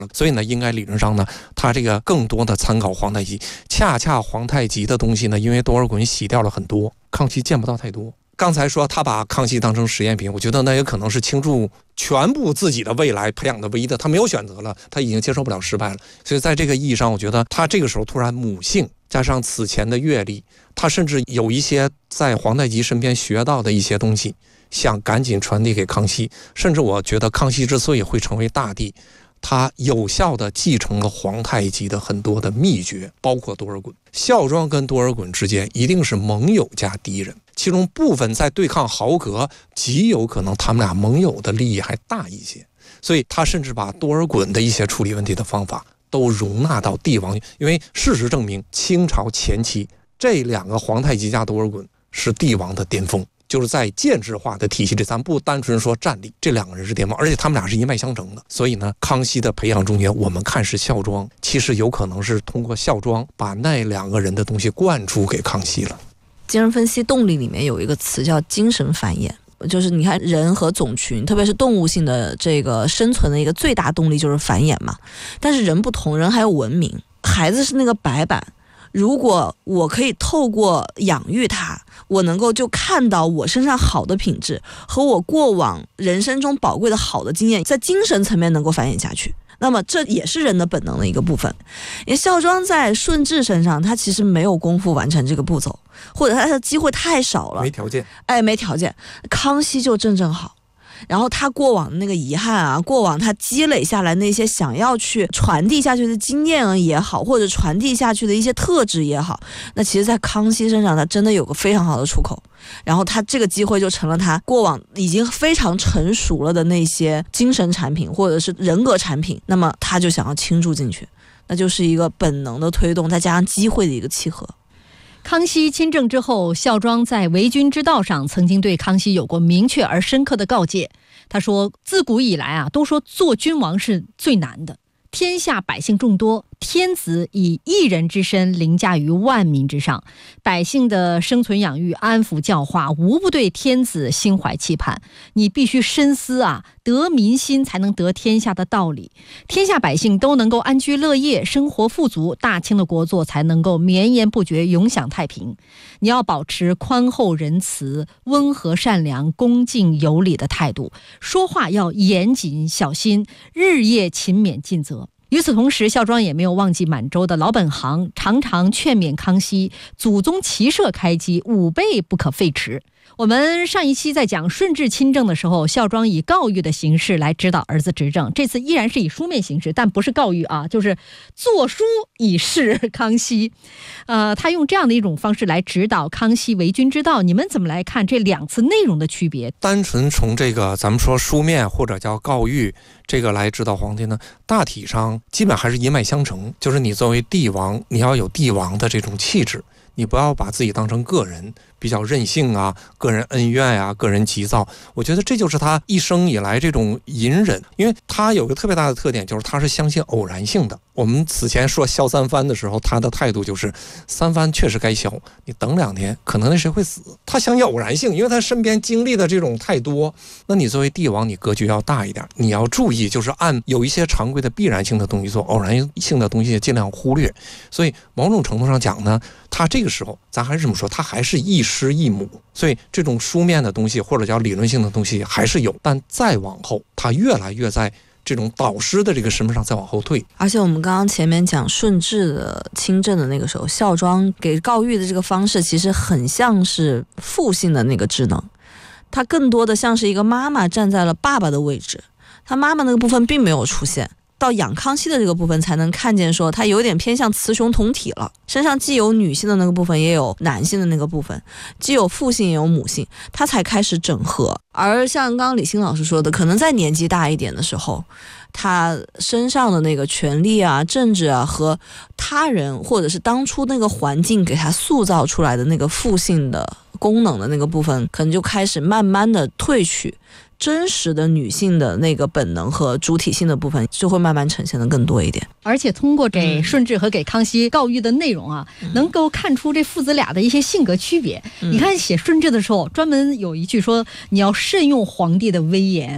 所以呢，应该理论上呢，他这个更多的参考皇太极。恰恰皇太极的东西呢，因为多尔衮洗掉了很多，康熙见不到太多。刚才说他把康熙当成实验品，我觉得那也可能是倾注全部自己的未来培养的唯一的，他没有选择了，他已经接受不了失败了。所以在这个意义上，我觉得他这个时候突然母性加上此前的阅历，他甚至有一些在皇太极身边学到的一些东西，想赶紧传递给康熙。甚至我觉得康熙之所以会成为大帝，他有效地继承了皇太极的很多的秘诀，包括多尔衮。孝庄跟多尔衮之间一定是盟友加敌人，其中部分在对抗豪格，极有可能他们俩盟友的利益还大一些。所以他甚至把多尔衮的一些处理问题的方法都容纳到帝王，因为事实证明，清朝前期这两个皇太极加多尔衮是帝王的巅峰。就是在建制化的体系里，咱不单纯说战力，这两个人是巅峰，而且他们俩是一脉相承的。所以呢，康熙的培养中间，我们看是孝庄，其实有可能是通过孝庄把那两个人的东西灌输给康熙了。 精神分析动力里面有一个词叫精神繁衍，就是你看人和种群，特别是动物性的这个生存的一个最大动力就是繁衍嘛。但是人不同，人还有文明，孩子是那个白板，如果我可以透过养育他，我能够就看到我身上好的品质和我过往人生中宝贵的好的经验，在精神层面能够繁衍下去，那么这也是人的本能的一个部分。因为孝庄在顺治身上，他其实没有功夫完成这个步骤，或者他的机会太少了， 没条件。 没条件。康熙就正好，然后他过往的那个遗憾啊，过往他积累下来那些想要去传递下去的经验也好，或者传递下去的一些特质也好，那其实在康熙身上他真的有个非常好的出口，然后他这个机会就成了他过往已经非常成熟了的那些精神产品或者是人格产品，那么他就想要倾注进去，那就是一个本能的推动再加上机会的一个契合。 康熙亲政之后，孝庄在为君之道上曾经对康熙有过明确而深刻的告诫。他说，自古以来啊，都说做君王是最难的，天下百姓众多，天子以一人之身凌驾于万民之上，百姓的生存养育、安抚教化，无不对天子心怀期盼。你必须深思啊，得民心才能得天下的道理。天下百姓都能够安居乐业，生活富足，大清的国祚才能够绵延不绝，永享太平。你要保持宽厚仁慈、温和善良、恭敬有礼的态度，说话要严谨小心，日夜勤勉尽责。与此同时，孝庄也没有忘记满洲的老本行，常常劝勉康熙，祖宗骑射开基，武备不可废弛。我们上一期在讲顺治亲政的时候，孝庄以告谕的形式来指导儿子执政，这次依然是以书面形式，但不是告谕啊，就是作书以示康熙。他用这样的一种方式来指导康熙为君之道。你们怎么来看这两次内容的区别？ 单纯从这个咱们说书面或者叫告谕这个来指导皇帝呢，大体上基本还是一脉相承，就是你作为帝王，你要有帝王的这种气质，你不要把自己当成个人，比较任性啊，个人恩怨啊，个人急躁。我觉得这就是他一生以来这种隐忍，因为他有个特别大的特点，就是他是相信偶然性的。我们此前说萧三藩的时候，他的态度就是三藩确实该萧，你等2天，可能那谁会死。他相信偶然性，因为他身边经历的这种太多。那你作为帝王，你格局要大一点，你要注意，就是按有一些常规的必然性的东西做，偶然性的东西尽量忽略。所以某种程度上讲呢，他这个时候咱还是这么说，他还是一师一母，所以这种书面的东西或者叫理论性的东西还是有，但再往后他越来越在这种导师的这个身份上再往后退。 而且我们刚刚前面讲顺治的亲政的那个时候，孝庄给告谕的这个方式其实很像是父性的那个职能，他更多的像是一个妈妈站在了爸爸的位置，他妈妈那个部分并没有出现，到养康熙的这个部分才能看见说他有点偏向雌雄同体了，身上既有女性的那个部分也有男性的那个部分，既有父性也有母性，他才开始整合。而像刚刚李欣老师说的，可能在年纪大一点的时候，他身上的那个权力啊、政治啊和他人或者是当初那个环境给他塑造出来的那个父性的功能的那个部分，可能就开始慢慢的褪去，真实的女性的那个本能和主体性的部分就会慢慢呈现的更多一点。 而且通过给顺治和给康熙告谕的内容啊，能够看出这父子俩的一些性格区别。你看写顺治的时候，专门有一句说你要慎用皇帝的威严，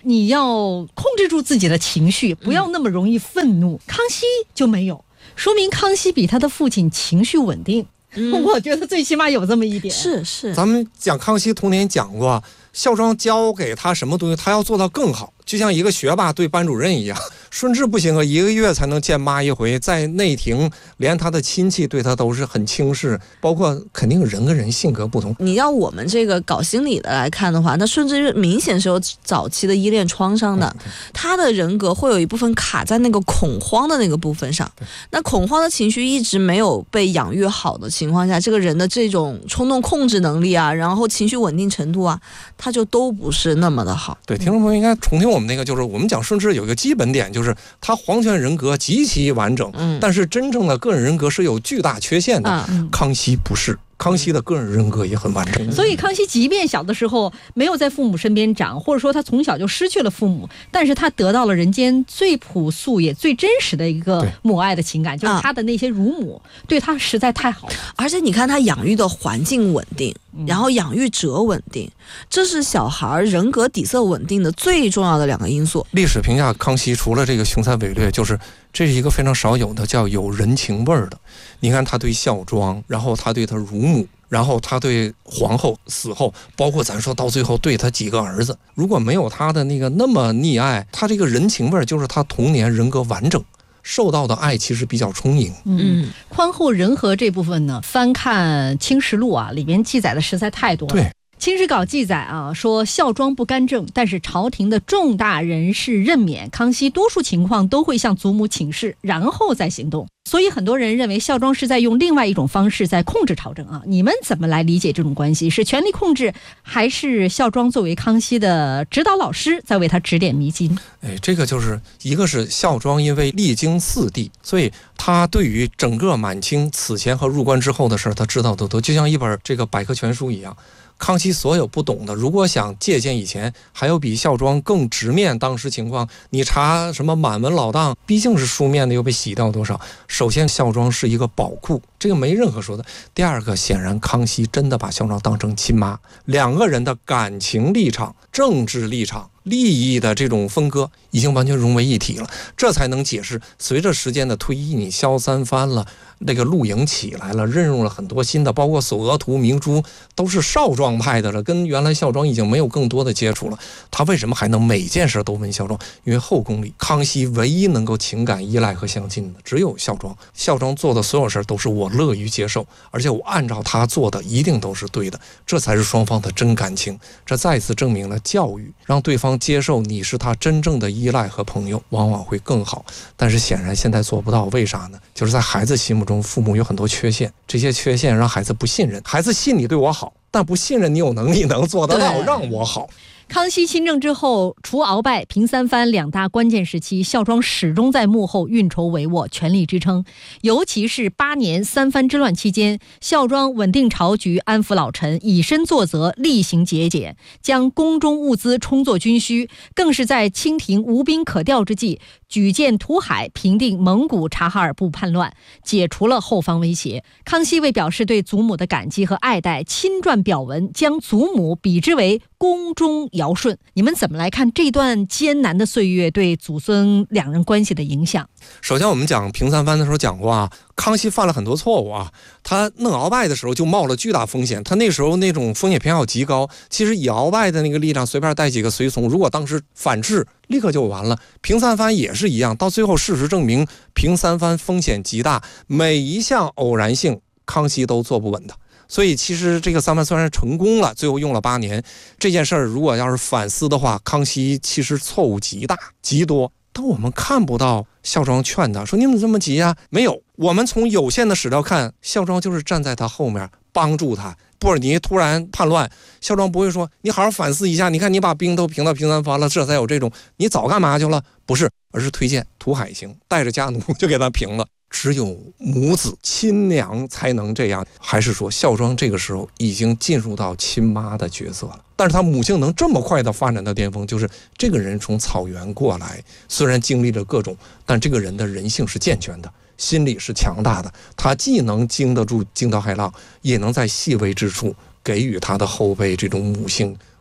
你要控制住自己的情绪，不要那么容易愤怒。康熙就没有，说明康熙比他的父亲情绪稳定。我觉得最起码有这么一点。 是， 咱们讲康熙童年讲过，孝庄教给他什么东西，他要做到更好，就像一个学霸对班主任一样。顺治不行啊，1个月才能见妈一回，在内廷连他的亲戚对他都是很轻视，包括肯定人跟人性格不同。 你要我们这个搞心理的来看的话，那顺治明显是有早期的依恋创伤的，他的人格会有一部分卡在那个恐慌的那个部分上，那恐慌的情绪一直没有被养育好的情况下，这个人的这种冲动控制能力啊，然后情绪稳定程度啊，他就都不是那么的好。 对，听众朋友应该重听我们那个，就是我们讲顺治有一个基本点，就是他皇权人格极其完整，但是真正的个人人格是有巨大缺陷的。康熙不是，康熙的个人人格也很完整。 所以康熙即便小的时候没有在父母身边长，或者说他从小就失去了父母，但是他得到了人间最朴素也最真实的一个母爱的情感，就是他的那些乳母对他实在太好了。 而且你看他养育的环境稳定，然后养育者稳定，这是小孩人格底色稳定的最重要的2个因素。 历史评价康熙除了这个雄才伟略，就是这是一个非常少有的叫有人情味儿的。你看他对孝庄，然后他对他乳母，然后他对皇后死后，包括咱说到最后对他几个儿子，如果没有他的那么溺爱，他这个人情味儿就是他童年人格完整，受到的爱其实比较充盈。 宽厚仁和这部分呢，翻看《清实录》啊，里面记载的实在太多了。 对。 清史稿记载啊，说孝庄不干政，但是朝廷的重大人事任免，康熙多数情况都会向祖母请示，然后再行动。所以很多人认为孝庄是在用另外一种方式在控制朝政啊。你们怎么来理解这种关系？是权力控制，还是孝庄作为康熙的指导老师在为他指点迷津？ 这个就是一个是孝庄因为历经4帝，所以他对于整个满清此前和入关之后的事他知道的多，就像一本这个百科全书一样。康熙所有不懂的，如果想借鉴以前，还有比孝庄更直面当时情况。你查什么满文老档，毕竟是书面的，又被洗掉多少。首先，孝庄是一个宝库，这个没任何说的。第二个，显然康熙真的把孝庄当成亲妈，2个人的感情立场、政治立场、利益的这种分割已经完全融为一体了，这才能解释随着时间的推移，你萧三藩了，那个陆营起来了，任用了很多新的，包括索额图、明珠都是少庄派的了，跟原来孝庄已经没有更多的接触了。他为什么还能每件事都问孝庄？因为后宫里康熙唯一能够情感依赖和相近的只有孝庄，孝庄做的所有事都是我乐于接受，而且我按照他做的一定都是对的，这才是双方的真感情。这再次证明了教育让对方接受你是他真正的依赖和朋友，往往会更好。但是显然现在做不到，为啥呢？就是在孩子心目中，父母有很多缺陷，这些缺陷让孩子不信任，孩子信你对我好，但不信任你有能力能做得到让我好。 康熙亲政之后，除鳌拜、平三藩2大关键时期，孝庄始终在幕后运筹帷幄，全力支撑。尤其是8年三藩之乱期间，孝庄稳定朝局，安抚老臣，以身作则，厉行节俭，将宫中物资充作军需，更是在清廷无兵可调之际，举荐图海，平定蒙古察哈尔部叛乱，解除了后方威胁。康熙为表示对祖母的感激和爱戴，亲撰表文，将祖母比之为宫中尧舜。你们怎么来看这段艰难的岁月对祖孙2人关系的影响？ 首先我们讲平三藩的时候讲过啊，康熙犯了很多错误啊，他弄鳌拜的时候就冒了巨大风险，他那时候那种风险偏好极高，其实以鳌拜的那个力量随便带几个随从，如果当时反制立刻就完了。平三藩也是一样，到最后事实证明平三藩风险极大，每一项偶然性康熙都做不稳的。所以其实这个三藩虽然成功了，最后用了8年，这件事儿如果要是反思的话，康熙其实错误极大极多，但我们看不到孝庄劝他说你怎么这么急啊？没有，我们从有限的史料看，孝庄就是站在他后面帮助他。布尔尼突然叛乱，孝庄不会说你好好反思一下，你看你把兵都平到平三藩了，这才有这种你早干嘛去了？不是，而是推荐图海行，带着家奴就给他平了。只有母子亲娘才能这样，还是说孝庄这个时候已经进入到亲妈的角色了？但是他母性能这么快的发展到巅峰，就是这个人从草原过来，虽然经历了各种，但这个人的人性是健全的，心理是强大的，他既能经得住惊涛骇浪，也能在细微之处给予他的后辈这种母性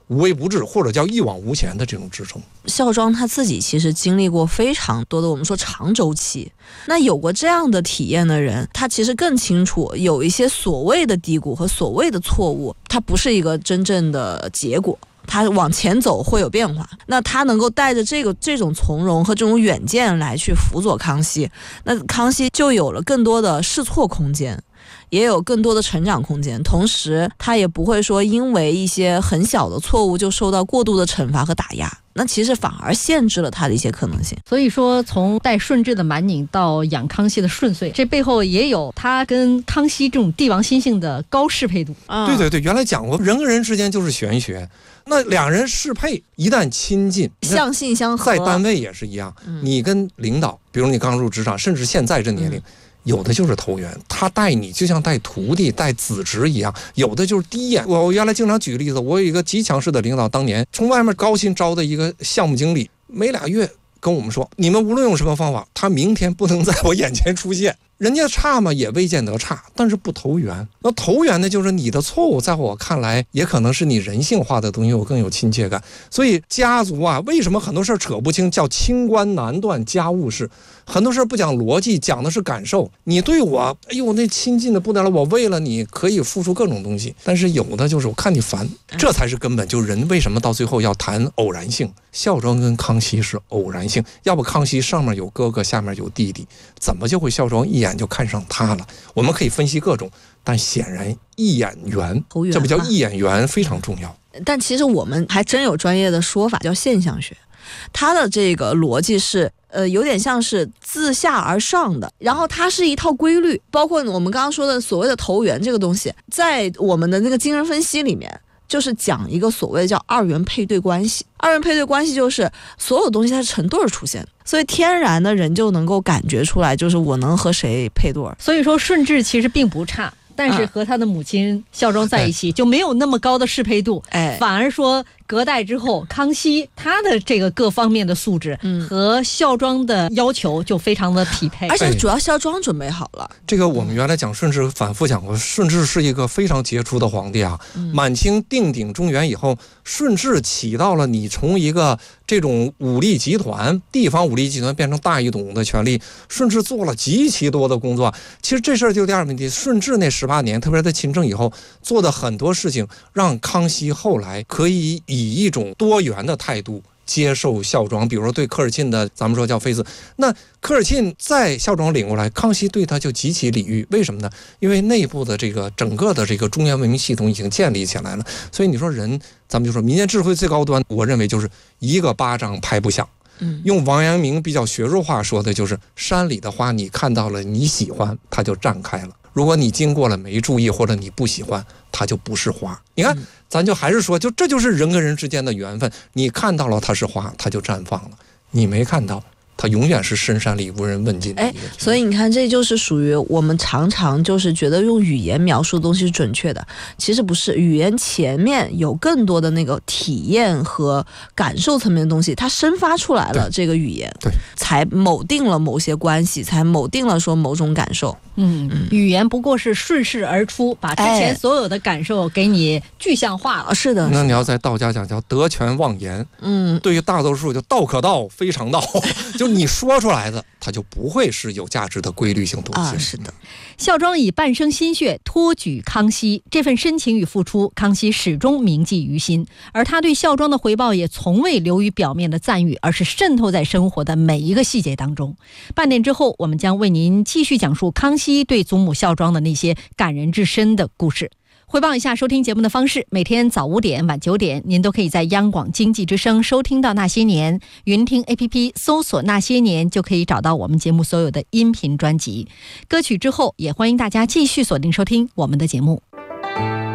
无微不至或者叫一往无前的这种支撑。 孝庄他自己其实经历过非常多的我们说长周期，那有过这样的体验的人，他其实更清楚有一些所谓的低谷和所谓的错误，它不是一个真正的结果，他往前走会有变化。那他能够带着这种从容和这种远见来去辅佐康熙，那康熙就有了更多的试错空间，也有更多的成长空间，同时他也不会说因为一些很小的错误就受到过度的惩罚和打压，那其实反而限制了他的一些可能性。 所以说从带顺治的满拧到养康熙的顺遂，这背后也有他跟康熙这种帝王心性的高适配度。 对对对，原来讲过人跟人之间就是玄学，那两人适配一旦亲近， 相性相合， 在单位也是一样，你跟领导，比如你刚入职场，甚至现在这年龄，有的就是投缘，他带你就像带徒弟带子侄一样，有的就是第一眼。我原来经常举个例子，我有一个极强势的领导，当年从外面高薪招的一个项目经理，没2月跟我们说，你们无论用什么方法，他明天不能在我眼前出现。人家差嘛，也未见得差，但是不投缘。那投缘呢，就是你的错误在我看来也可能是你人性化的东西，我更有亲切感。所以家族啊，为什么很多事扯不清，叫清官难断家务事，很多事不讲逻辑，讲的是感受。你对我哎呦那亲近的不得了，我为了你可以付出各种东西，但是有的就是我看你烦，这才是根本。就是人为什么到最后要谈偶然性，孝庄跟康熙是偶然性，要不康熙上面有哥哥下面有弟弟，怎么就会孝庄一眼就看上他了？我们可以分析各种，但显然一眼缘，这不叫一眼缘，非常重要。 但其实我们还真有专业的说法叫现象学，它的这个逻辑是有点像是自下而上的，然后它是一套规律，包括我们刚刚说的所谓的投缘这个东西，在我们的那个精神分析里面就是讲一个所谓的叫二元配对关系。二元配对关系就是所有东西它是成对儿出现的，所以天然的人就能够感觉出来，就是我能和谁配对儿。 所以说顺治其实并不差，但是和他的母亲孝庄在一起就没有那么高的适配度，反而说隔代之后康熙他的这个各方面的素质和孝庄的要求就非常的匹配， 而且主要孝庄准备好了。 这个我们原来讲顺治反复讲过，顺治是一个非常杰出的皇帝啊。满清定鼎中原以后，顺治起到了你从一个这种武力集团地方武力集团变成大一统的权力，顺治做了极其多的工作。其实这事儿就有点问题，顺治那18年，特别是在亲政以后做的很多事情，让康熙后来可以以一种多元的态度接受孝庄。比如说对科尔沁的咱们说叫妃子，那科尔沁在孝庄领过来，康熙对他就极其礼遇。为什么呢？因为内部的这个整个的这个中原文明系统已经建立起来了。所以你说人，咱们就说民间智慧最高端，我认为就是一个巴掌拍不响。用王阳明比较学术话说的就是，山里的花你看到了你喜欢，它就绽开了；如果你经过了没注意或者你不喜欢，它就不是花。你看咱就还是说，就这就是人跟人之间的缘分，你看到了它是花，它就绽放了；你没看到，它永远是深山里无人问津的。 所以你看，这就是属于我们常常就是觉得用语言描述的东西是准确的，其实不是。语言前面有更多的那个体验和感受层面的东西，它生发出来了，这个语言对才铆定了某些关系，才铆定了说某种感受。 语言不过是顺势而出，把之前所有的感受给你具象化了。 是的。 那你要在道家讲叫得权忘言。对于大多数就道可道非常道，就你说出来的，它就不会是有价值的规律性东西。 是的。 孝庄以半生心血托举康熙，这份深情与付出，康熙始终铭记于心。而他对孝庄的回报也从未流于表面的赞誉，而是渗透在生活的每一个细节当中。半点之后，我们将为您继续讲述康熙对祖母孝庄的那些感人至深的故事。汇报一下收听节目的方式，每天早5点晚9点您都可以在央广经济之声收听到那些年，云听 APP 搜索那些年就可以找到我们节目所有的音频专辑。歌曲之后也欢迎大家继续锁定收听我们的节目。